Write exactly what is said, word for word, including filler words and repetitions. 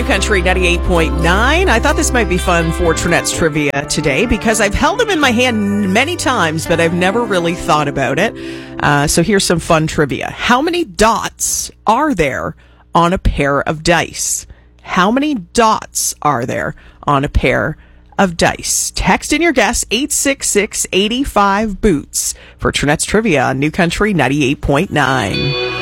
Country ninety-eight point nine. I thought this might be fun for Trinette's trivia today because I've held them in my hand many times, but I've never really thought about it. Uh, so here's some fun trivia. How many dots are there on a pair of dice? How many dots are there on a pair of dice? Text in your guess, eight six six, eight five, boots for Trinette's trivia on New Country ninety-eight point nine.